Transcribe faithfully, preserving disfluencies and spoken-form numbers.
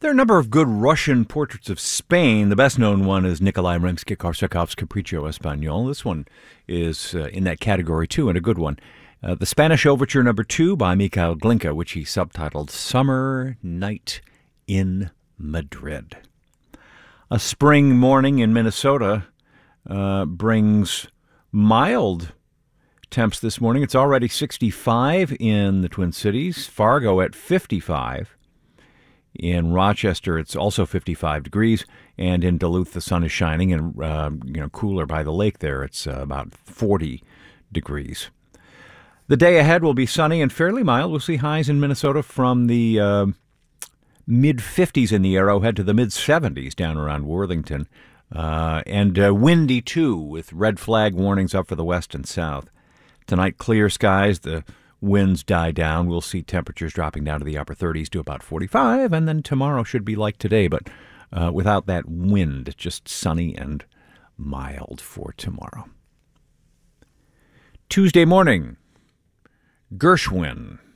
There are a number of good Russian portraits of Spain. The best-known one is Nikolai Rimsky-Korsakov's Capriccio Español. This one is uh, in that category, too, and a good one. Uh, the Spanish Overture Number Two by Mikhail Glinka, which he subtitled Summer Night in Madrid. A spring morning in Minnesota uh, brings mild temps this morning. It's already sixty-five in the Twin Cities. Fargo at fifty-five. In Rochester, it's also fifty-five degrees, and in Duluth, the sun is shining, and uh, you know, cooler by the lake there. It's uh, about forty degrees. The day ahead will be sunny and fairly mild. We'll see highs in Minnesota from the uh, mid-fifties in the Arrowhead to the mid-seventies down around Worthington, uh, and uh, windy too, with red flag warnings up for the west and south. Tonight, clear skies. The winds die down. We'll see temperatures dropping down to the upper thirties to about forty-five, and then tomorrow should be like today, but uh, without that wind, just sunny and mild for tomorrow. Tuesday morning, Gershwin.